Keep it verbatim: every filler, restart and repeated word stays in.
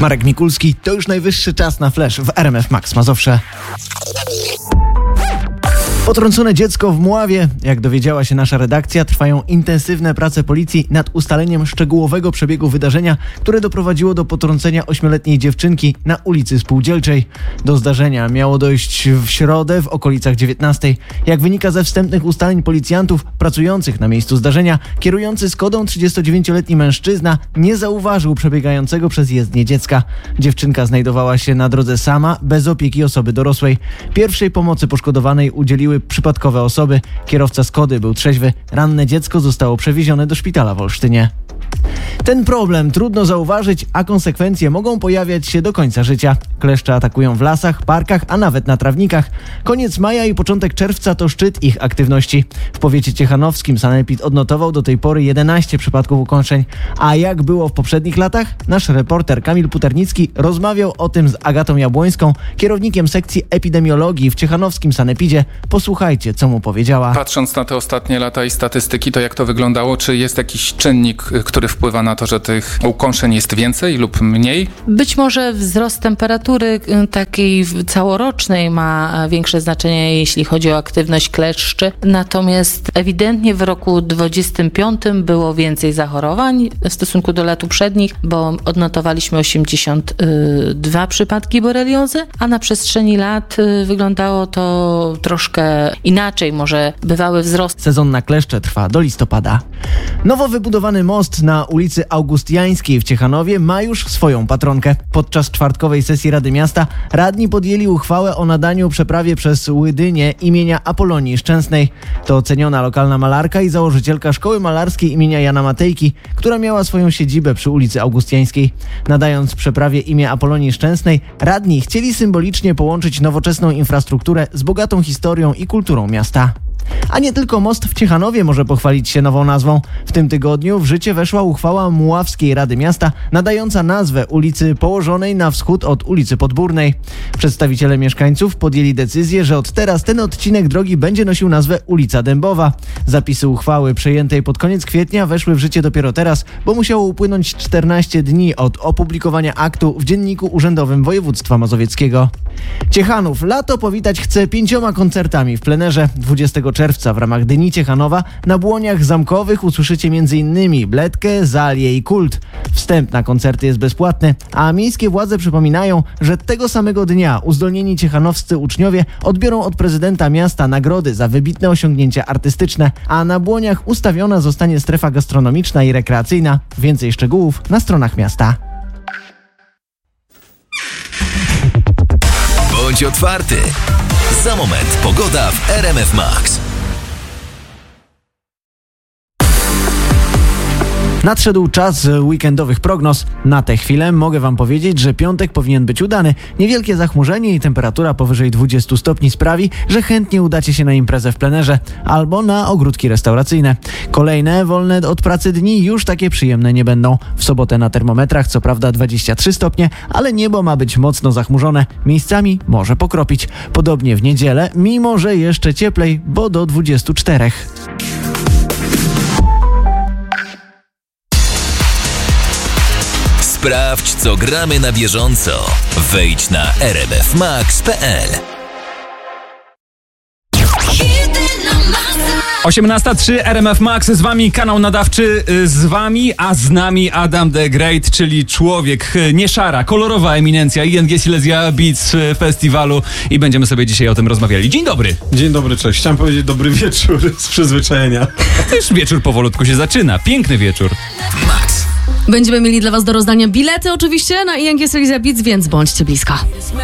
Marek Mikulski, to już najwyższy czas na flash w R M F Max Mazowsze. Potrącone dziecko w Mławie. Jak dowiedziała się nasza redakcja, trwają intensywne prace policji nad ustaleniem szczegółowego przebiegu wydarzenia, które doprowadziło do potrącenia ośmioletniej dziewczynki na ulicy Spółdzielczej. Do zdarzenia miało dojść w środę w okolicach dziewiętnastej. Jak wynika ze wstępnych ustaleń policjantów pracujących na miejscu zdarzenia, kierujący Skodą trzydziestodziewięcioletni mężczyzna nie zauważył przebiegającego przez jezdnię dziecka. Dziewczynka znajdowała się na drodze sama, bez opieki osoby dorosłej. Pierwszej pomocy poszkodowanej udzieliły przypadkowe osoby. Kierowca Skody był trzeźwy. Ranne dziecko zostało przewiezione do szpitala w Olsztynie. Ten problem trudno zauważyć, a konsekwencje mogą pojawiać się do końca życia. Kleszcze atakują w lasach, parkach, a nawet na trawnikach. Koniec maja i początek czerwca to szczyt ich aktywności. W powiecie ciechanowskim sanepid odnotował do tej pory jedenaście przypadków ukąszeń. A jak było w poprzednich latach? Nasz reporter Kamil Puternicki rozmawiał o tym z Agatą Jabłońską, kierownikiem sekcji epidemiologii w ciechanowskim sanepidzie. Posłuchajcie, co mu powiedziała. Patrząc na te ostatnie lata i statystyki, to jak to wyglądało? Czy jest jakiś czynnik, który wpływa na to, że tych ukąszeń jest więcej lub mniej? Być może wzrost temperatury takiej całorocznej ma większe znaczenie, jeśli chodzi o aktywność kleszczy. Natomiast ewidentnie w roku dwudziestym piątym było więcej zachorowań w stosunku do lat poprzednich, bo odnotowaliśmy osiemdziesiąt dwa przypadki boreliozy, a na przestrzeni lat wyglądało to troszkę inaczej. Może bywały wzrost. Sezon na kleszcze trwa do listopada. Nowo wybudowany most na ulicy Augustiańskiej w Ciechanowie ma już swoją patronkę. Podczas czwartkowej sesji Rady Miasta radni podjęli uchwałę o nadaniu przeprawie przez Łydynię imienia Apolonii Szczęsnej. To ceniona lokalna malarka i założycielka szkoły malarskiej imienia Jana Matejki, która miała swoją siedzibę przy ulicy Augustiańskiej. Nadając przeprawie imię Apolonii Szczęsnej, radni chcieli symbolicznie połączyć nowoczesną infrastrukturę z bogatą historią i kulturą miasta. A nie tylko most w Ciechanowie może pochwalić się nową nazwą. W tym tygodniu w życie weszła uchwała Mławskiej Rady Miasta nadająca nazwę ulicy położonej na wschód od ulicy Podbórnej. Przedstawiciele mieszkańców podjęli decyzję, że od teraz ten odcinek drogi będzie nosił nazwę ulica Dębowa. Zapisy uchwały przejętej pod koniec kwietnia weszły w życie dopiero teraz, bo musiało upłynąć czternaście dni od opublikowania aktu w Dzienniku Urzędowym Województwa Mazowieckiego. Ciechanów lato powitać chce pięcioma koncertami w plenerze. dwudziestego czerwca w ramach Dni Ciechanowa na Błoniach Zamkowych usłyszycie m.in. Bledkę, Zalię i Kult. Wstęp na koncerty jest bezpłatny, a miejskie władze przypominają, że tego samego dnia uzdolnieni ciechanowscy uczniowie odbiorą od prezydenta miasta nagrody za wybitne osiągnięcia artystyczne, a na Błoniach ustawiona zostanie strefa gastronomiczna i rekreacyjna. Więcej szczegółów na stronach miasta. Bądź otwarty. Za moment pogoda w R M F Max. Nadszedł czas weekendowych prognoz. Na tę chwilę mogę wam powiedzieć, że piątek powinien być udany. Niewielkie zachmurzenie i temperatura powyżej dwudziestu stopni sprawi, że chętnie udacie się na imprezę w plenerze albo na ogródki restauracyjne. Kolejne wolne od pracy dni już takie przyjemne nie będą. W sobotę na termometrach co prawda dwadzieścia trzy stopnie, ale niebo ma być mocno zachmurzone. Miejscami może pokropić. Podobnie w niedzielę, mimo że jeszcze cieplej, bo do dwudziestu czterech. Sprawdź, co gramy na bieżąco. Wejdź na r m f max kropka p l. osiemnasta trzy R M F Max, z wami kanał nadawczy, z wami, a z nami Adam the Great, czyli człowiek, nie szara, kolorowa eminencja I N G Silesia Beats Festiwalu i będziemy sobie dzisiaj o tym rozmawiali. Dzień dobry. Dzień dobry, cześć. Chciałem powiedzieć dobry wieczór z przyzwyczajenia. Też wieczór powolutku się zaczyna. Piękny wieczór. Max. Będziemy mieli dla was do rozdania bilety oczywiście na I N G Silesia Beats, więc bądźcie blisko.